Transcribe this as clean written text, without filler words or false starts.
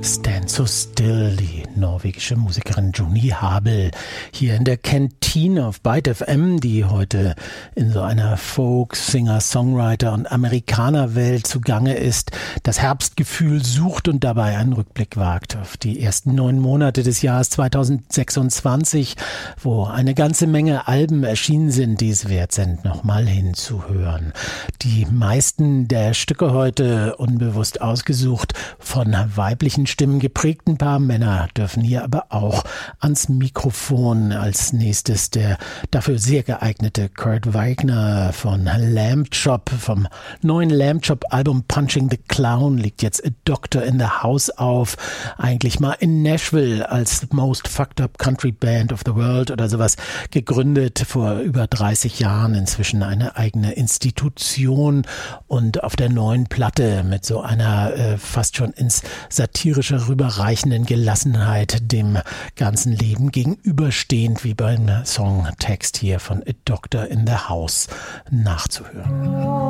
Stand So Still, die norwegische Musikerin Joni Habel, hier in der Kantine auf Byte FM, die heute in so einer Folk-, Singer-, Songwriter- und Amerikaner-Welt zugange ist, das Herbstgefühl sucht und dabei einen Rückblick wagt auf die ersten 9 Monate des Jahres 2026, wo eine ganze Menge Alben erschienen sind, die es wert sind, nochmal hinzuhören. Die meisten der Stücke heute unbewusst ausgesucht, von weiblichen Stimmen geprägt. Ein paar Männer dürfen hier aber auch ans Mikrofon. Als nächstes der dafür sehr geeignete Kurt Wagner von Lamb Chop. Vom neuen Lamb Chop Album Punching the Clown liegt jetzt A Doctor in the House auf. Eigentlich mal in Nashville als Most Fucked Up Country Band of the World oder sowas gegründet, vor über 30 Jahren, inzwischen eine eigene Institution, und auf der neuen Platte mit so einer fast schon ins Satirische rüberreichenden Gelassenheit dem ganzen Leben gegenüberstehend, wie beim Songtext hier von A Doctor in the House nachzuhören.